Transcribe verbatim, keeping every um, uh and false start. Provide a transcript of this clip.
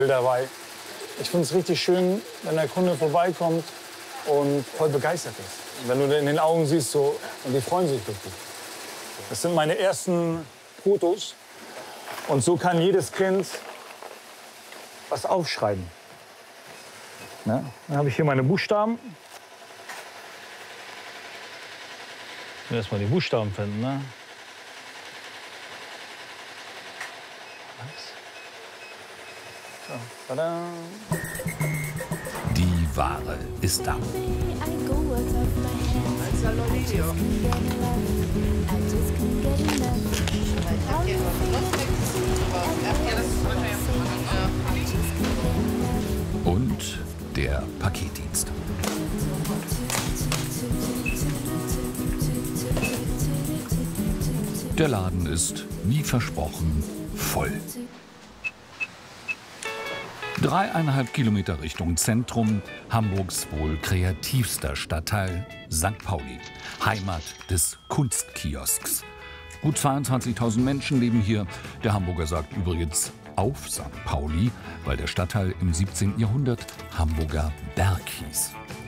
dabei. Ich finde es richtig schön, wenn der Kunde vorbeikommt und voll begeistert ist. Wenn du in den Augen siehst, so, und die freuen sich wirklich. Das sind meine ersten Fotos. Und so kann jedes Kind was aufschreiben. Ne? Dann habe ich hier meine Buchstaben. Erstmal die Buchstaben finden. Ne? So, tada. Die Ware ist da. Und der Paketdienst. Der Laden ist, wie versprochen, voll. Dreieinhalb Kilometer Richtung Zentrum, Hamburgs wohl kreativster Stadtteil, Sankt Pauli, Heimat des Kunstkiosks. Gut zweiundzwanzigtausend Menschen leben hier. Der Hamburger sagt übrigens auf Sankt Pauli, weil der Stadtteil im siebzehnten Jahrhundert Hamburger Berg hieß.